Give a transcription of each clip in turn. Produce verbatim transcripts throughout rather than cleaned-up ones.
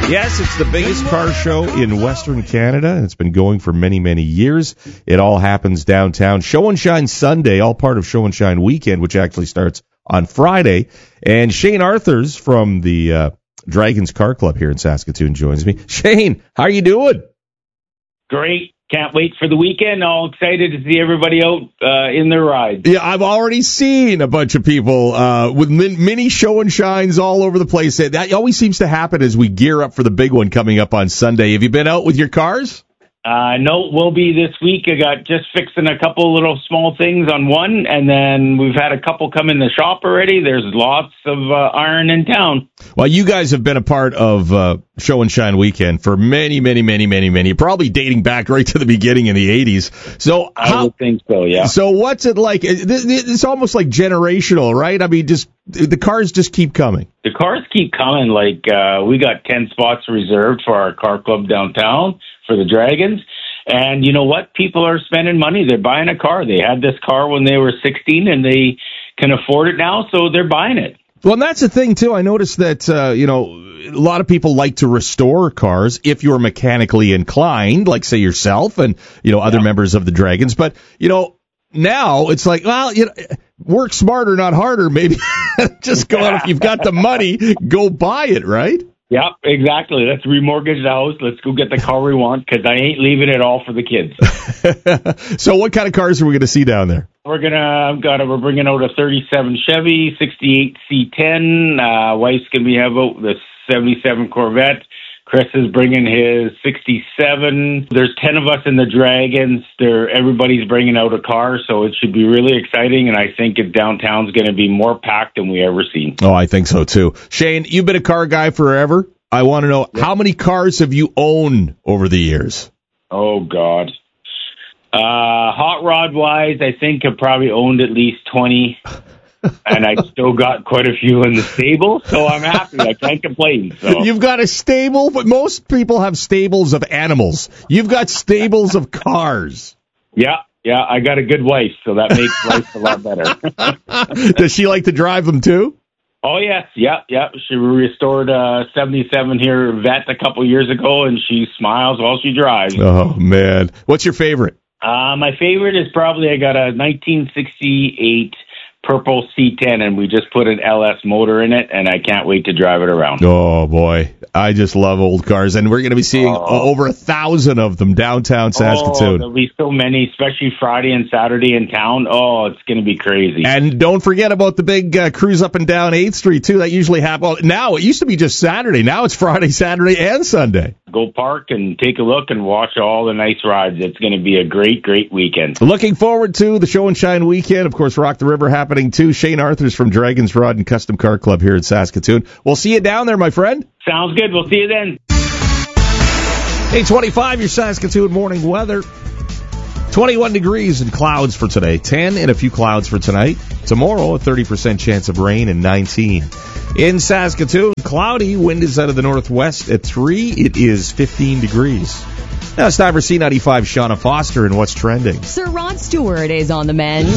Yes, it's the biggest car show in Western Canada, and it's been going for many, many years. It all happens downtown. Show and Shine Sunday, all part of Show and Shine Weekend, which actually starts on Friday. And Shane Arthurs from the uh, Dragons Car Club here in Saskatoon joins me. Shane, how are you doing? Great. Can't wait for the weekend. All excited to see everybody out uh, in their rides. Yeah, I've already seen a bunch of people uh, with min- mini show and shines all over the place. That always seems to happen as we gear up for the big one coming up on Sunday. Have you been out with your cars? Uh, no, we'll be this week. I got just fixing a couple little small things on one, and then we've had a couple come in the shop already. There's lots of uh, iron in town. Well, you guys have been a part of uh, Show and Shine Weekend for many, many, many, many, many, probably dating back right to the beginning in the eighties. So I how, would think so, yeah. So what's it like? It's almost like generational, right? I mean, just the cars just keep coming. The cars keep coming. Like uh, we got ten spots reserved for our car club downtown for the Dragons. And you know what? People are spending money. They're buying a car. They had this car when they were sixteen, and they can afford it now, so they're buying it. Well, and that's the thing, too. I noticed that, uh, you know, a lot of people like to restore cars if you're mechanically inclined, like, say, yourself and, you know, other yeah. members of the Dragons. But, you know, now it's like, well, you know, work smarter, not harder, maybe. Just go out. If you've got the money, go buy it, right? Yeah, exactly. Let's remortgage the house. Let's go get the car we want, because I ain't leaving it all for the kids. So what kind of cars are we going to see down there? We're gonna got a, we're bringing out a thirty-seven Chevy, sixty-eight C ten. Uh, wife's gonna be have out the seventy-seven Corvette. Chris is bringing his sixty-seven. There's ten of us in the Dragons. There, everybody's bringing out a car, so it should be really exciting. And I think it downtown's going to be more packed than we ever seen. Oh, I think so too. Shane, you've been a car guy forever. I want to know, yep. How many cars have you owned over the years? Oh God. Uh, hot rod wise, I think I've probably owned at least twenty. And I still got quite a few in the stable, so I'm happy. I can't complain. So. You've got a stable, but most people have stables of animals. You've got stables of cars. Yeah, yeah, I got a good wife, so that makes life a lot better. Does she like to drive them too? Oh, yes, yeah, yeah. She restored a seventy-seven here Vet a couple years ago, and she smiles while she drives. Oh, man. What's your favorite? Uh, my favorite is probably I got a nineteen sixty-eight purple C ten, and we just put an L S motor in it, and I can't wait to drive it around. Oh, boy. I just love old cars, and we're going to be seeing oh. over a thousand of them downtown Saskatoon. Oh, there'll be so many, especially Friday and Saturday in town. Oh, it's going to be crazy. And don't forget about the big uh, cruise up and down eighth Street, too. That usually happens. Well, now, it used to be just Saturday. Now it's Friday, Saturday, and Sunday. Go park and take a look and watch all the nice rides. It's going to be a great, great weekend. Looking forward to the Show and Shine Weekend. Of course, Rock the River happening, too. Shane Arthurs from Dragons Rod and Custom Car Club here in Saskatoon. We'll see you down there, my friend. Sounds good. We'll see you then. eight twenty-five, your Saskatoon morning weather. twenty-one degrees and clouds for today. ten and a few clouds for tonight. Tomorrow, a thirty percent chance of rain and nineteen. In Saskatoon, cloudy. Wind is out of the northwest at three. It is fifteen degrees. Now it's time for C ninety-five, Shauna Foster, and what's trending. Sir Rod Stewart is on the mend.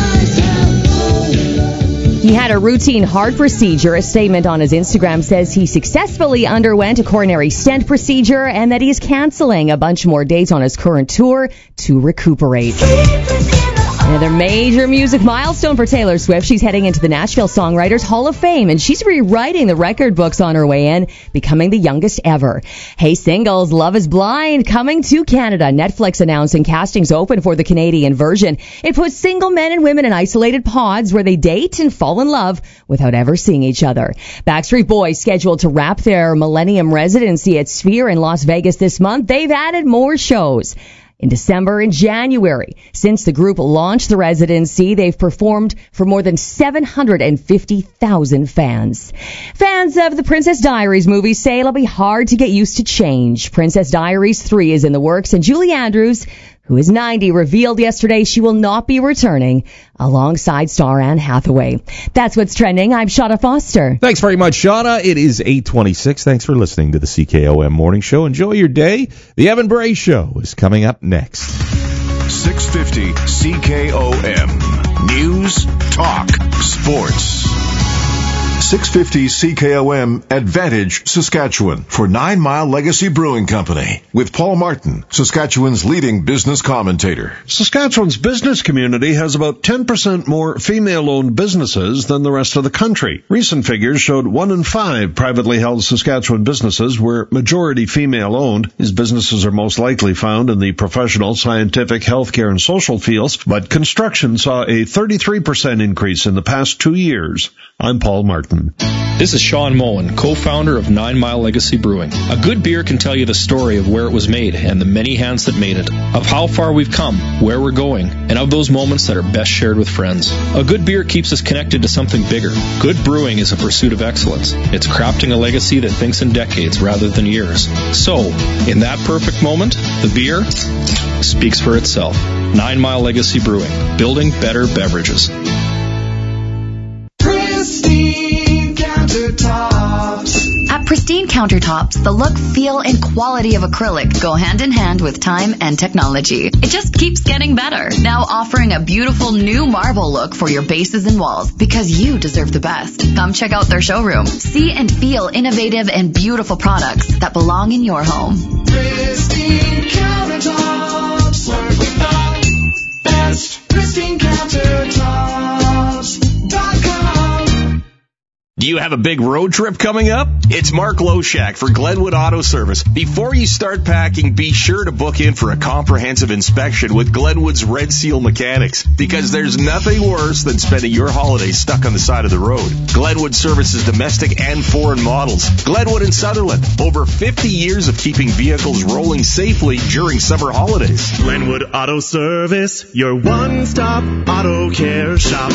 He had a routine heart procedure. A statement on his Instagram says he successfully underwent a coronary stent procedure and that he's canceling a bunch more dates on his current tour to recuperate. Another major music milestone for Taylor Swift. She's heading into the Nashville Songwriters Hall of Fame, and she's rewriting the record books on her way in, becoming the youngest ever. Hey, singles, Love is Blind coming to Canada. Netflix announcing castings open for the Canadian version. It puts single men and women in isolated pods where they date and fall in love without ever seeing each other. Backstreet Boys scheduled to wrap their Millennium residency at Sphere in Las Vegas this month. They've added more shows. In December and January, since the group launched the residency, they've performed for more than seven hundred fifty thousand fans. Fans of the Princess Diaries movie say it'll be hard to get used to change. Princess Diaries three is in the works, and Julie Andrews, who is ninety, revealed yesterday she will not be returning alongside star Anne Hathaway. That's what's trending. I'm Shauna Foster. Thanks very much, Shauna. It is eight twenty-six. Thanks for listening to the C K O M Morning Show. Enjoy your day. The Evan Bray Show is coming up next. six fifty C K O M. News, Talk, Sports. six fifty C K O M Advantage, Saskatchewan, for Nine Mile Legacy Brewing Company, with Paul Martin, Saskatchewan's leading business commentator. Saskatchewan's business community has about ten percent more female-owned businesses than the rest of the country. Recent figures showed one in five privately held Saskatchewan businesses were majority female-owned. These businesses are most likely found in the professional, scientific, healthcare, and social fields, but construction saw a thirty-three percent increase in the past two years. I'm Paul Martin. This is Sean Moen, co-founder of Nine Mile Legacy Brewing. A good beer can tell you the story of where it was made and the many hands that made it, of how far we've come, where we're going, and of those moments that are best shared with friends. A good beer keeps us connected to something bigger. Good brewing is a pursuit of excellence. It's crafting a legacy that thinks in decades rather than years. So, in that perfect moment, the beer speaks for itself. Nine Mile Legacy Brewing, building better beverages. Pristine Countertops. At Pristine Countertops, the look, feel, and quality of acrylic go hand in hand with time and technology. It just keeps getting better. Now offering a beautiful new marble look for your bases and walls, because you deserve the best. Come check out their showroom. See and feel innovative and beautiful products that belong in your home. Pristine Countertops. Work with the best. Pristine Countertops dot com. Do you have a big road trip coming up? It's Mark Loshak for Glenwood Auto Service. Before you start packing, be sure to book in for a comprehensive inspection with Glenwood's Red Seal Mechanics, because there's nothing worse than spending your holidays stuck on the side of the road. Glenwood services domestic and foreign models. Glenwood and Sutherland, over fifty years of keeping vehicles rolling safely during summer holidays. Glenwood Auto Service, your one-stop auto care shop.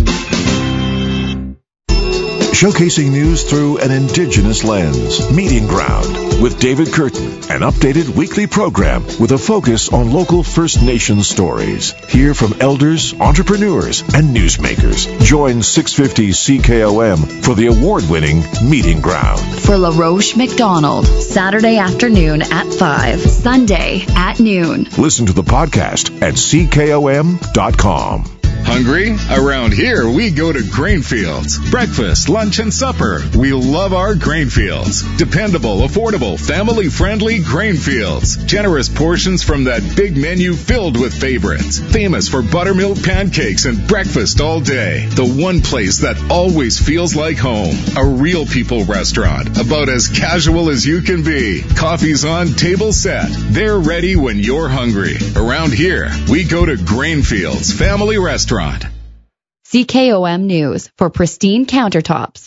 Showcasing news through an Indigenous lens. Meeting Ground with David Curtin, an updated weekly program with a focus on local First Nations stories. Hear from elders, entrepreneurs, and newsmakers. Join six fifty C K O M for the award-winning Meeting Ground. For LaRoche McDonald, Saturday afternoon at five, Sunday at noon. Listen to the podcast at C K O M dot com. Hungry? Around here, we go to Grainfields. Breakfast, lunch, and supper. We love our Grainfields. Dependable, affordable, family-friendly Grainfields. Generous portions from that big menu filled with favorites. Famous for buttermilk pancakes and breakfast all day. The one place that always feels like home. A real people restaurant. About as casual as you can be. Coffee's on, table set. They're ready when you're hungry. Around here, we go to Grainfields Family Restaurant. C K O M News for Pristine Countertops.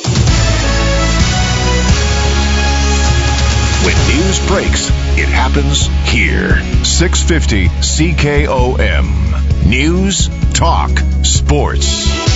When news breaks, it happens here. six fifty C K O M. News, talk, sports.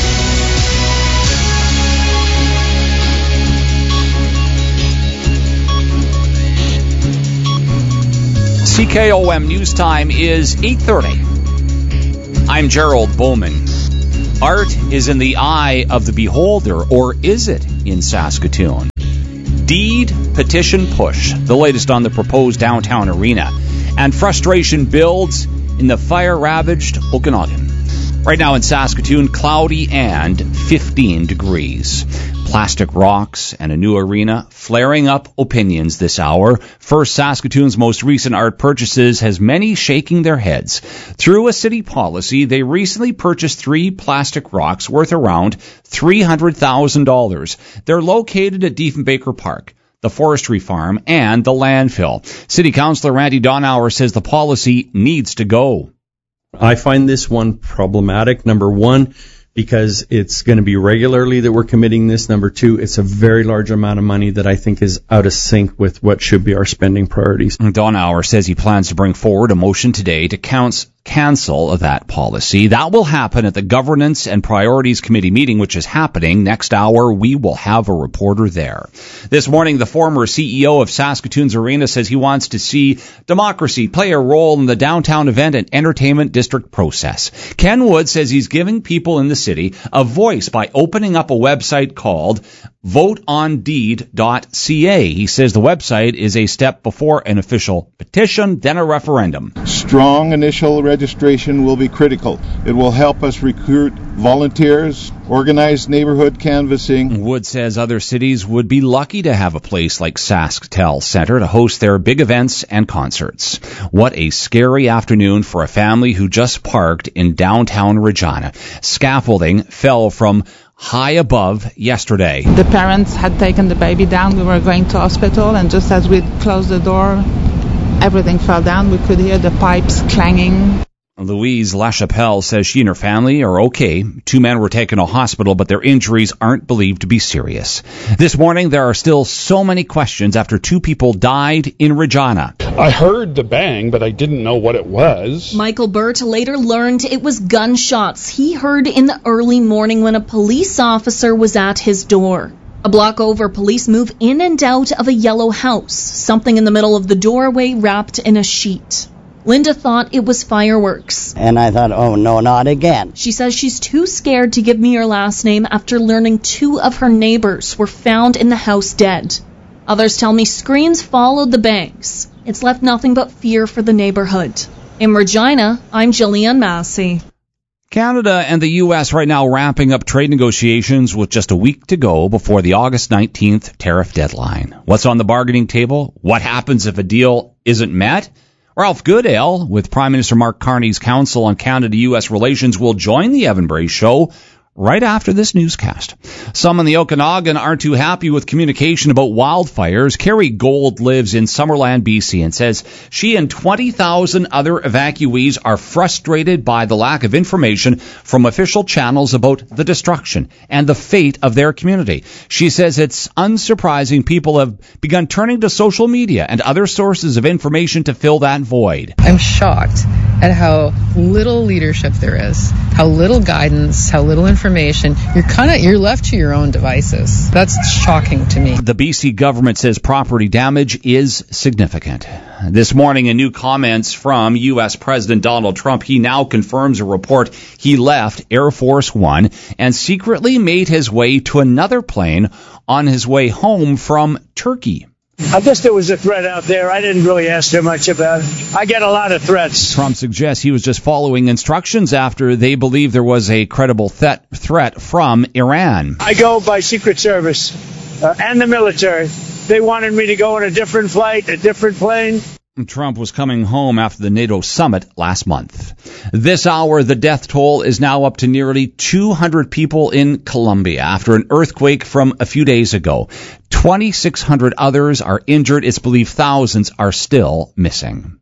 C K O M News Time is eight thirty. I'm Gerald Bowman. Art is in the eye of the beholder, or is it in Saskatoon? Deed, petition, push, the latest on the proposed downtown arena. And frustration builds in the fire-ravaged Okanagan. Right now in Saskatoon, cloudy and fifteen degrees. Plastic rocks and a new arena, flaring up opinions this hour. First Saskatoon's most recent art purchases has many shaking their heads. Through a city policy, they recently purchased three plastic rocks worth around three hundred thousand dollars. They're located at Diefenbaker Park, the forestry farm, and the landfill. City Councillor Randy Donauer says the policy needs to go. I find this one problematic. Number one, because it's going to be regularly that we're committing this. Number two, it's a very large amount of money that I think is out of sync with what should be our spending priorities. Donauer says he plans to bring forward a motion today to counts cancel that policy. That will happen at the Governance and Priorities Committee meeting, which is happening next hour. We will have a reporter there. This morning, the former C E O of Saskatoon's Arena says he wants to see democracy play a role in the downtown event and entertainment district process. Ken Wood says he's giving people in the city a voice by opening up a website called vote on deed dot c a. He says the website is a step before an official petition, then a referendum. Strong initial registration will be critical. It will help us recruit volunteers, organize neighborhood canvassing. Wood says other cities would be lucky to have a place like SaskTel Center to host their big events and concerts. What a scary afternoon for a family who just parked in downtown Regina. Scaffolding fell from high above yesterday. The parents had taken the baby down. We were going to hospital, and just as we closed the door, everything fell down. We could hear the pipes clanging. Louise LaChapelle says she and her family are okay. Two men were taken to hospital, but their injuries aren't believed to be serious. This morning, there are still so many questions after two people died in Regina. I heard the bang, but I didn't know what it was. Michael Burt later learned it was gunshots he heard in the early morning when a police officer was at his door. A block over, police move in and out of a yellow house, something in the middle of the doorway wrapped in a sheet. Linda thought it was fireworks. And I thought, oh no, not again. She says she's too scared to give me her last name after learning two of her neighbors were found in the house dead. Others tell me screams followed the bangs. It's left nothing but fear for the neighborhood. In Regina, I'm Jillian Massey. Canada and the U S right now wrapping up trade negotiations with just a week to go before the August nineteenth tariff deadline. What's on the bargaining table? What happens if a deal isn't met? Ralph Goodale, with Prime Minister Mark Carney's Council on Canada-U S Relations, will join the Evan Bray Show right after this newscast. Some in the Okanagan aren't too happy with communication about wildfires. Carrie Gold lives in Summerland, B C, and says she and twenty thousand other evacuees are frustrated by the lack of information from official channels about the destruction and the fate of their community. She says it's unsurprising people have begun turning to social media and other sources of information to fill that void. I'm shocked at how little leadership there is, how little guidance, how little information. You're kind of you're left to your own devices. That's shocking to me. The B C government says property damage is significant. This morning, in new comments from U S President Donald Trump, he now confirms a report he left Air Force One and secretly made his way to another plane on his way home from Turkey. I guess there was a threat out there. I didn't really ask too much about it. I get a lot of threats. Trump suggests he was just following instructions after they believe there was a credible th- threat from Iran. I go by Secret Service uh, and the military. They wanted me to go on a different flight, a different plane. Trump was coming home after the NATO summit last month. This hour, the death toll is now up to nearly two hundred people in Colombia after an earthquake from a few days ago. twenty-six hundred others are injured. It's believed thousands are still missing.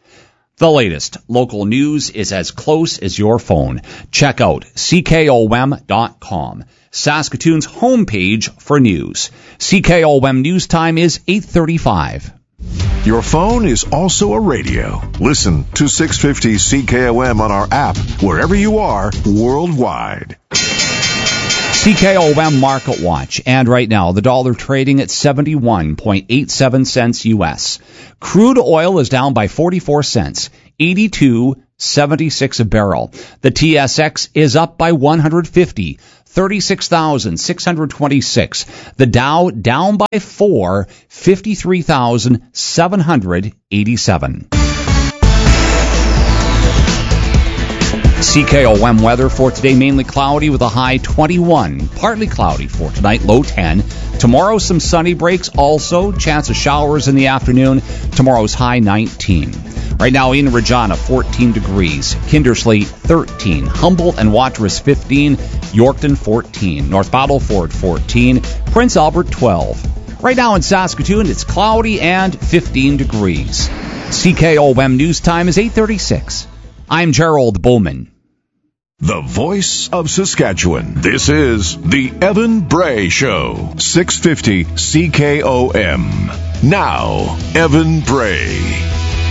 The latest local news is as close as your phone. Check out C K O M dot com, Saskatoon's homepage for news. C K O M News Time is eight thirty-five. Your phone is also a radio. Listen to six fifty C K O M on our app wherever you are worldwide. C K O M Market Watch. And right now, the dollar trading at seventy-one point eight seven cents U S. Crude oil is down by forty-four cents, eighty-two seventy-six a barrel. The T S X is up by one hundred fifty, thirty-six thousand six hundred twenty-six. The Dow down by four, fifty-three thousand seven hundred eighty-seven. C K O M weather for today, mainly cloudy with a high twenty-one. Partly cloudy for tonight, low ten. Tomorrow, some sunny breaks also. Chance of showers in the afternoon. Tomorrow's high nineteen. Right now in Regina, fourteen degrees. Kindersley, thirteen. Humboldt and Watrous, fifteen. Yorkton, fourteen. North Battleford, fourteen. Prince Albert, twelve. Right now in Saskatoon, it's cloudy and fifteen degrees. C K O M News Time is eight thirty-six. I'm Gerald Bowman. The voice of Saskatchewan. This is the Evan Bray Show. six fifty C K O M. Now, Evan Bray.